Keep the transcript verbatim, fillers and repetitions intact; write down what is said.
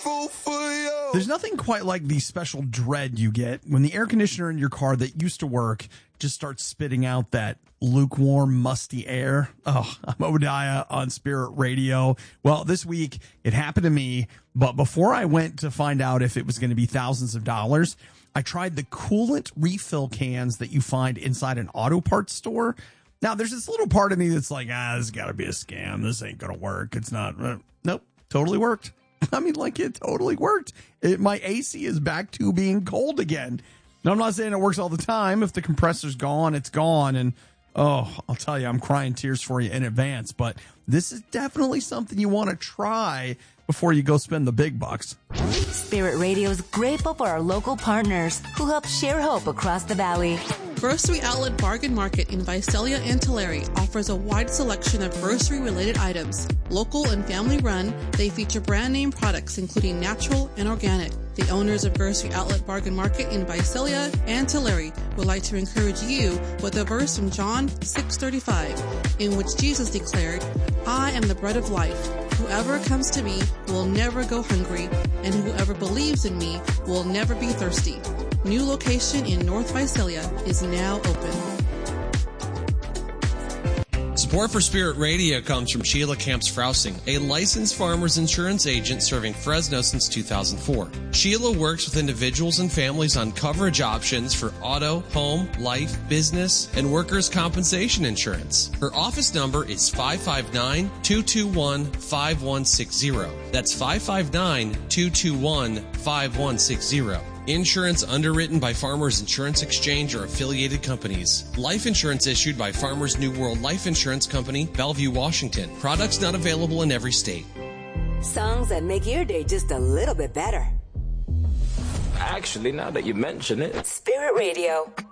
grateful for you. There's nothing quite like the special dread you get when the air conditioner in your car that used to work just starts spitting out that lukewarm, musty air. Oh, I'm Obadiah on Spirit Radio. Well, this week it happened to me, but before I went to find out if it was going to be thousands of dollars, I tried the coolant refill cans that you find inside an auto parts store. Now, there's this little part of me that's like, ah, this has got to be a scam. This ain't going to work. It's not. Uh, nope, totally worked. I mean, like, it totally worked. It, my A C is back to being cold again. Now, I'm not saying it works all the time. If the compressor's gone, it's gone. And, oh, I'll tell you, I'm crying tears for you in advance. But this is definitely something you want to try before you go spend the big bucks. Spirit Radio is grateful for our local partners who help share hope across the valley. Grocery Outlet Bargain Market in Visalia and Tulare offers a wide selection of grocery-related items. Local and family-run, they feature brand-name products including natural and organic. The owners of Grocery Outlet Bargain Market in Visalia and Tulare would like to encourage you with a verse from John six thirty-five, in which Jesus declared, "I am the bread of life. Whoever comes to me will never go hungry, and whoever believes in me will never be thirsty." New location in North Visalia is now open. Support for Spirit Radio comes from Sheila Camps Frousing, a licensed farmer's insurance agent serving Fresno since two thousand four. Sheila works with individuals and families on coverage options for auto, home, life, business, and workers' compensation insurance. Her office number is five five nine, two two one, five one six zero. That's five five nine, two two one, five one six zero. Insurance underwritten by Farmers Insurance Exchange or affiliated companies. Life insurance issued by Farmers New World Life Insurance Company, Bellevue, Washington. Products not available in every state. Songs that make your day just a little bit better. Actually, now that you mention it. Spirit Radio.